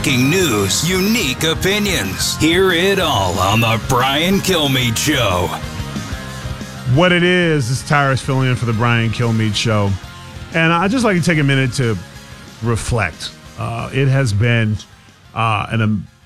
Breaking news, unique opinions. Hear it all on the Brian Kilmeade Show. What it is Tyrus filling in for the Brian Kilmeade Show. And I'd just like to take a minute to reflect. It has been an